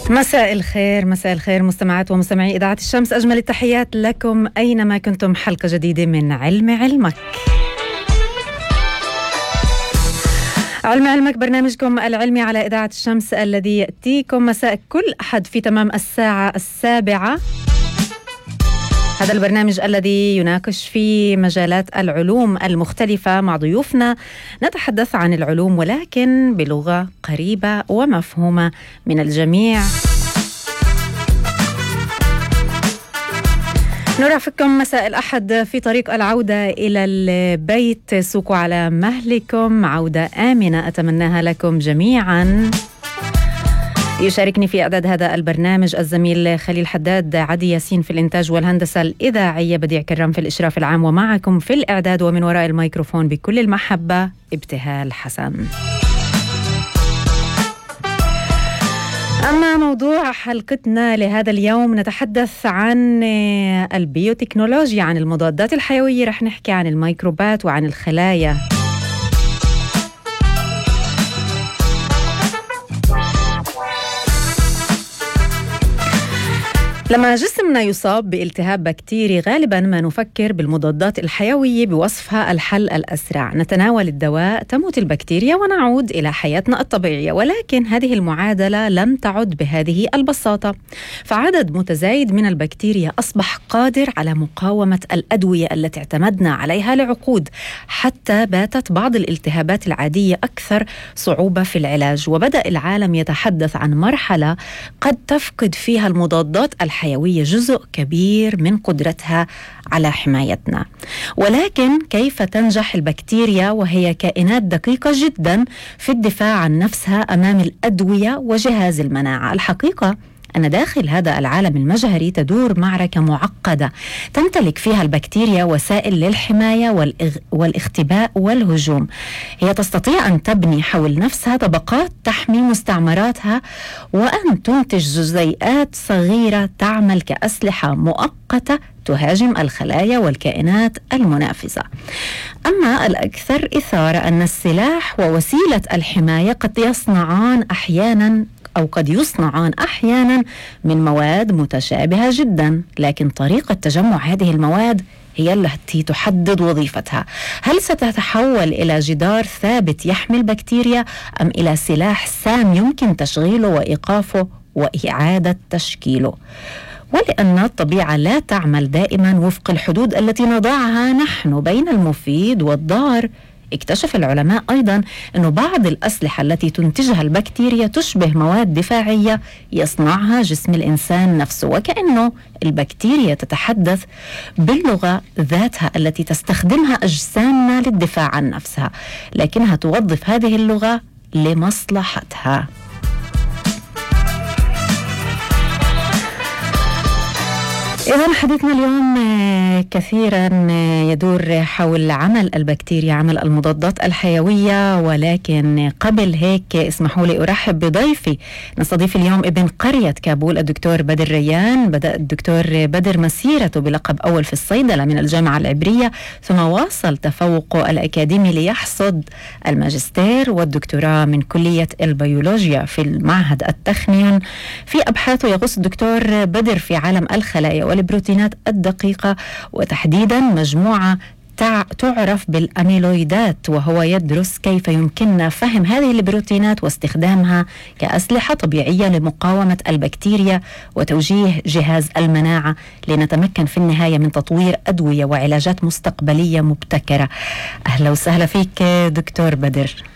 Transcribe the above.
مساء الخير، مساء الخير مستمعات ومستمعي إذاعة الشمس، أجمل التحيات لكم أينما كنتم. حلقة جديدة من علم علمك. علم علمك برنامجكم العلمي على إذاعة الشمس الذي يأتيكم مساء كل أحد في تمام الساعة 7. هذا البرنامج الذي يناقش في مجالات العلوم المختلفة مع ضيوفنا. نتحدث عن العلوم ولكن بلغة قريبة ومفهومة من الجميع. نرافقكم مساء الأحد في طريق العودة إلى البيت. سوقوا على مهلكم، عودة آمنة أتمناها لكم جميعاً. يشاركني في إعداد هذا البرنامج الزميل خليل حداد، عدي ياسين في الإنتاج والهندسة الإذاعية، بديع كرام في الإشراف العام، ومعكم في الإعداد ومن وراء الميكروفون بكل المحبة ابتهال حسن. أما موضوع حلقتنا لهذا اليوم، نتحدث عن البيوتكنولوجيا، عن المضادات الحيوية، رح نحكي عن الميكروبات وعن الخلايا. لما جسمنا يصاب بالتهاب بكتيري غالباً ما نفكر بالمضادات الحيوية بوصفها الحل الأسرع. نتناول الدواء، تموت البكتيريا ونعود إلى حياتنا الطبيعية. ولكن هذه المعادلة لم تعد بهذه البساطة، فعدد متزايد من البكتيريا أصبح قادر على مقاومة الأدوية التي اعتمدنا عليها لعقود، حتى باتت بعض الالتهابات العادية أكثر صعوبة في العلاج. وبدأ العالم يتحدث عن مرحلة قد تفقد فيها المضادات الحيوية جزء كبير من قدرتها على حمايتنا. ولكن كيف تنجح البكتيريا وهي كائنات دقيقة جدا في الدفاع عن نفسها أمام الأدوية وجهاز المناعة؟ الحقيقة أن داخل هذا العالم المجهري تدور معركة معقدة تمتلك فيها البكتيريا وسائل للحماية والاختباء والهجوم. هي تستطيع أن تبني حول نفسها طبقات تحمي مستعمراتها، وأن تنتج جزيئات صغيرة تعمل كأسلحة مؤقتة تهاجم الخلايا والكائنات المنافسة. أما الأكثر إثارة أن السلاح ووسيلة الحماية قد يصنعان أحيانا من مواد متشابهة جدا، لكن طريقة تجمع هذه المواد هي التي تحدد وظيفتها. هل ستتحول إلى جدار ثابت يحمي البكتيريا، أم إلى سلاح سام يمكن تشغيله وإيقافه وإعادة تشكيله؟ ولأن الطبيعة لا تعمل دائما وفق الحدود التي نضعها نحن بين المفيد والضار، اكتشف العلماء أيضا أن بعض الأسلحة التي تنتجها البكتيريا تشبه مواد دفاعية يصنعها جسم الإنسان نفسه، وكأنه البكتيريا تتحدث باللغة ذاتها التي تستخدمها أجسامنا للدفاع عن نفسها، لكنها توظف هذه اللغة لمصلحتها. إذن حديثنا اليوم كثيرا يدور حول عمل البكتيريا، عمل المضادات الحيوية. ولكن قبل هيك اسمحوا لي أرحب بضيفي. نستضيف اليوم ابن قرية كابول الدكتور بدر ريان. بدأ الدكتور بدر مسيرته بلقب أول في الصيدلة من الجامعة العبرية، ثم واصل تفوقه الأكاديمي ليحصد الماجستير والدكتوراه من كلية البيولوجيا في المعهد التخنيون. في أبحاثه يغوص الدكتور بدر في عالم الخلايا والبروتينات الدقيقة، وتحديدا مجموعة تعرف بالأميلويدات، وهو يدرس كيف يمكننا فهم هذه البروتينات واستخدامها كأسلحة طبيعية لمقاومة البكتيريا وتوجيه جهاز المناعة، لنتمكن في النهاية من تطوير أدوية وعلاجات مستقبلية مبتكرة. أهلا وسهلا فيك دكتور بدر.